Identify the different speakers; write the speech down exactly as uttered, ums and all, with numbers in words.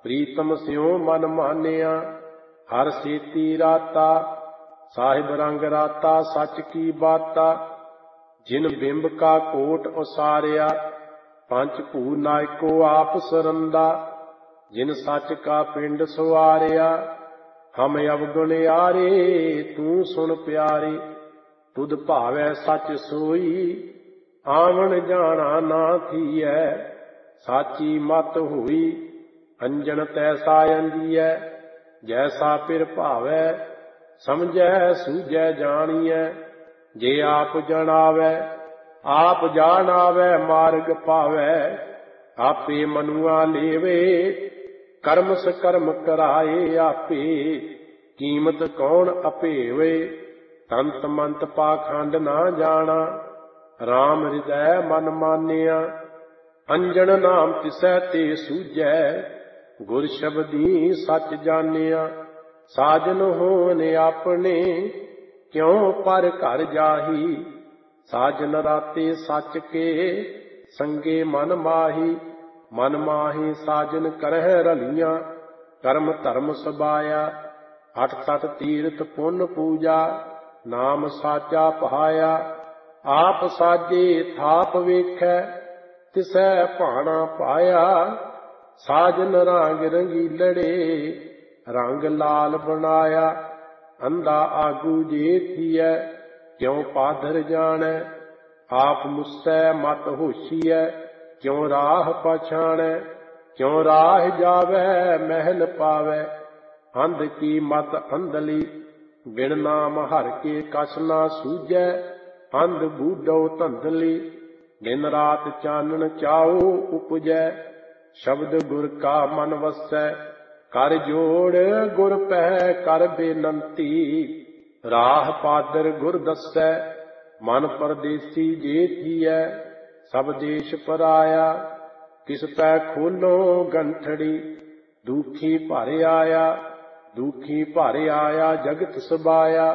Speaker 1: ਪ੍ਰੀਤਮ ਸਿਉ ਮਨ ਮਾਨਿਆ। ਹਰ ਸੇਤੀ ਰਾਤਾ ਸਾਹਿਬ ਰੰਗ ਰਾਤਾ, ਸੱਚ ਕੀ ਬਾਤਾ। ਜਿਨ ਬਿੰਬ ਕਾ ਕੋਟ ਉਸਾਰਿਆ, ਪੰਚ ਭੂ ਨਾਇਕੋ ਆਪ ਸਰੰਦਾ। ਜਿਨ ਸੱਚ ਕਾ ਪਿੰਡ ਸਵਾਰਿਆ, ਹਮ ਅਵਗੁਣ ਆਰੇ ਤੂੰ ਸੁਣ ਪਿਆਰੇ। ਤੁਧ ਭਾਵੈ ਸੱਚ ਸੋਈ, ਆਵਣ ਜਾਣਾ ਨਾ ਥੀਐ। ਸਾਚੀ ਮਤ ਹੋਈ, ਅੰਜਨ ਤੈਸਾ ਅੰਜੀਐ। ਜੈਸਾ ਪਿਰ ਭਾਵੈ, ਸਮਝੈ ਸੂਝੈ ਜਾਣੀਐ। ਜੇ ਆਪ ਜਣਾਵੈ, ਆਪ ਜਾਣਾਵੈ ਮਾਰਗ ਪਾਵੈ। ਆਪੇ ਮਨੁਆ ਲੇਵੇ, ਕਰਮ ਸਕਰਮ ਕਰਾਏ ਆਪੇ। ਕੀਮਤ ਕੌਣ ਅਭੇਵੇ, ਤੰਤ ਮੰਤ ਪਾਖੰਡ ਨਾ ਜਾਣਾ। ਰਾਮ ਹਿਰਦੈ ਮਨ ਮਾਨਿਆ, ਅੰਜਨ ਨਾਮ ਤਿਸੈ ਤੇ ਸੂਝੈ। ਗੁਰ ਸ਼ਬਦੀ ਸੱਚ ਜਾਣਿਆ, ਸਾਜਨ ਹੋਨ ਆਪਣੇ। ਕਿਉ ਪਰ ਘਰ ਜਾਹੀ, ਸਾਜਨ ਰਾਤੇ ਸੱਚ ਕੇ। ਸੰਗੇ ਮਨ ਮਾਹੀ, ਮਨ ਮਾਹੀ ਸਾਜਨ ਕਰਹਿ ਰਲੀਆਂ। ਕਰਮ ਧਰਮ ਸਬਾਇਆ, ਅਠ ਤਟ ਤੀਰਥ ਪੁੰਨ ਪੂਜਾ। ਨਾਮ ਸਾਚਾ ਪਹਾਇਆ, ਆਪ ਸਾਜੇ ਥਾਪ ਵੇਖੈ। ਤਿਸੈ ਭਾਣਾ ਪਾਇਆ, ਸਾਜਨ ਰੰਗ ਰੰਗੀਲੜੇ। ਰੰਗ ਲਾਲ ਬਣਾਇਆ, ਅੰਧਾ ਆਗੂ ਜੇ ਥੀਐ। ਕਿਉ ਪਾਧਰ ਜਾਣੈ, ਆਪ ਮੁਸੈ ਮਤ ਹੋਸ਼ੀਐ। ਕਿਉ ਰਾਹ ਪਛਾਣੈ, ਕਿਉ ਰਾਹ ਜਾਵੈ ਮਹਿਲ ਪਾਵੈ। ਅੰਧ ਕੀ ਮਤ ਅੰਧਲੀ, ਬਿਨ ਨਾਮ ਹਰਿ ਕੇ ਕਛ ਨਾ ਸੂਝੈ। ਅੰਧ ਬੂਢੋ ਧੰਦਲੀ, ਦਿਨ ਰਾਤ ਚਾਨਣ ਚਾਉ ਉਪਜੈ। ਸ਼ਬਦ ਗੁਰ ਕਾ ਮਨ ਵਸੈ, ਕਰ ਜੋੜ ਗੁਰ ਪਹਿ ਕਰ ਬੇਨੰਤੀ। ਰਾਹ ਪਾਦਰ ਗੁਰ ਦੱਸੈ, ਮਨ ਪਰਦੇਸੀ ਜੇ ਥੀਐ। ਸਭ ਦੇਸ਼ ਪਰਾਇਆ, ਕਿਸ ਪੈ ਖੋਲੋ ਗੰਠੜੀ। ਦੁਖੀ ਭਰ ਆਇਆ, ਦੁਖੀ ਭਰ ਆਇਆ ਜਗਤ ਸਬਾਇਆ।